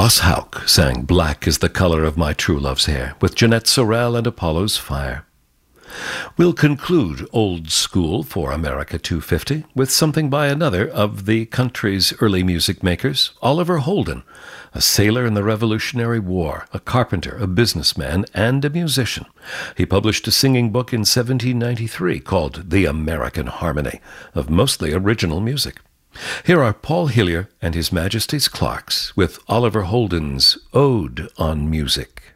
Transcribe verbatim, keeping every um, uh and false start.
Ross Houck sang Black is the Color of My True Love's Hair with Jeanette Sorrell and Apollo's Fire. We'll conclude Old School for America two fifty with something by another of the country's early music makers, Oliver Holden, a sailor in the Revolutionary War, a carpenter, a businessman, and a musician. He published a singing book in seventeen ninety-three called The American Harmony, of mostly original music. Here are Paul Hillier and His Majesty's Clerks with Oliver Holden's Ode on Music.